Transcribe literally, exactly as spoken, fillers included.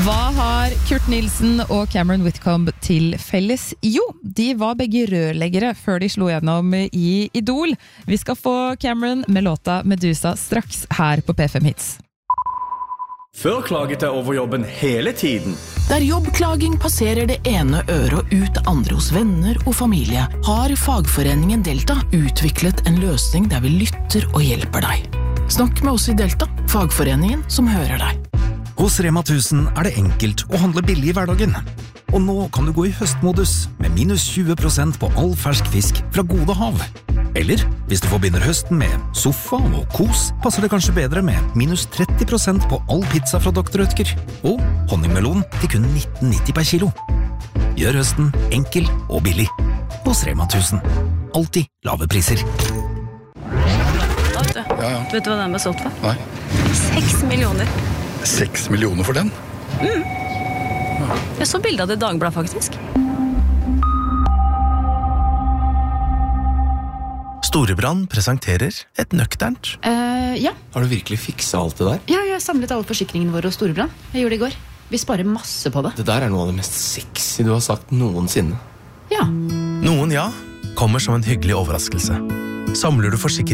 Hva har Kurt Nilsen og Cameron Whitcomb til felles? Jo, de var begge rørleggere før de slo gjennom i Idol. Vi skal få Cameron med låta Medusa straks her på P fem Hits. Før klaget jeg over jobben hele tiden. Der jobbklaging passerer det ene øret og ut det andre hos venner og familie, har fagforeningen Delta utviklet en løsning der vi lytter og hjelper deg. Snakk med oss i Delta, fagforeningen som hører deg. Hos Rema tusen er det enkelt å handle billig i hverdagen. Og nå kan du gå i høstmodus med minus tjue prosent på all fersk fisk fra Gode Hav. Eller, hvis du forbinder høsten med sofa og kos, passer det kanskje bedre med minus tretti prosent på all pizza fra doktor Rødtger. Og honningmelon til kun nitten nitti per kilo. Gjør høsten enkel og billig. Hos Rema tusen. Alltid lave priser. Ja, ja. Vet du hva den ble solgt for? Nei. Seks millioner. Seks millioner for den? Mm. Jeg så bildet av det i Dagbladet, faktisk. Storebrand presenterer et nøkternt. Uh, ja. Har du virkelig fikset alt det der? Ja, jeg har samlet alle forsikringene våre hos Storebrand. Jeg gjorde det i går. Vi sparer masse på det. Det der er noe av det mest sexy du har sagt noensinne. Ja. Noen ja, kommer som en hyggelig overraskelse. Samler du forsikring